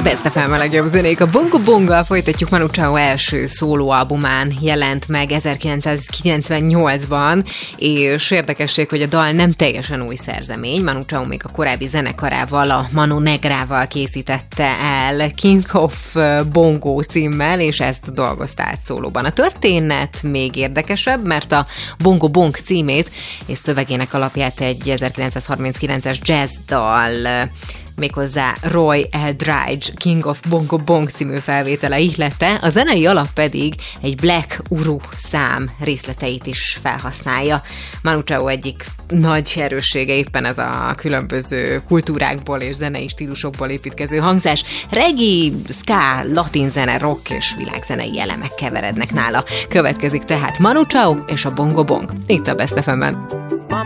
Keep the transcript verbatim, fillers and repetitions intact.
Best ef em a legjobb zenék. A Bongo Bonggal folytatjuk. Manu Chao első szólóalbumán jelent meg ezerkilencszázkilencvennyolcban, és érdekesség, hogy a dal nem teljesen új szerzemény. Manu Chao még a korábbi zenekarával, a Mano Negrával készítette el King of Bongo címmel, és ezt dolgozta át szólóban. A történet még érdekesebb, mert a Bongo Bong címét és szövegének alapját egy ezerkilencszázharminckilences jazz dal, méghozzá Roy Eldridge King of Bongo Bong című felvétele ihlette, a zenei alap pedig egy Black Uru szám részleteit is felhasználja. Manu Chao egyik nagy erőssége éppen ez a különböző kultúrákból és zenei stílusokból építkező hangzás. Reggae, ska, latin zene, rock és világzenei elemek keverednek nála. Következik tehát Manu Chao és a Bongo Bong. Itt a Best ef em-ben.